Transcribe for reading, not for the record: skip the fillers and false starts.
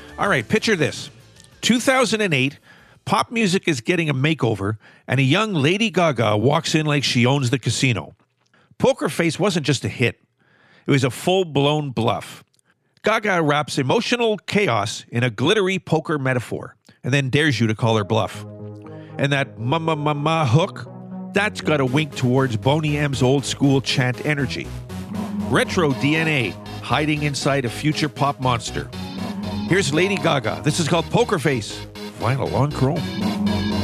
All right, picture this. 2008, pop music is getting a makeover, and a young Lady Gaga walks in like she owns the casino. Poker Face wasn't just a hit. It was a full-blown bluff. Gaga wraps emotional chaos in a glittery poker metaphor and then dares you to call her bluff. And that ma hook, that's got a wink towards Boney M's old-school chant energy. Retro DNA hiding inside a future pop monster. Here's Lady Gaga. This is called Poker Face. Vinyl on Chrome.